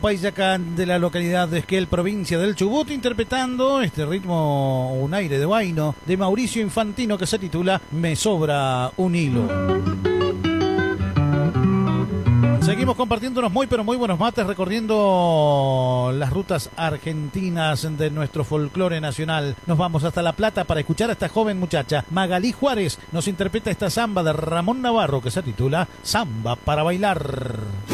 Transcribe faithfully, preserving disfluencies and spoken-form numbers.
Paisacán de la localidad de Esquel, provincia del Chubut, interpretando este ritmo, un aire de vaino, de Mauricio Infantino, que se titula Me sobra un hilo. Seguimos compartiéndonos muy pero muy buenos mates, recorriendo las rutas argentinas de nuestro folclore nacional. Nos vamos hasta La Plata para escuchar a esta joven muchacha. Magalí Juárez nos interpreta esta samba de Ramón Navarro, que se titula Samba para bailar.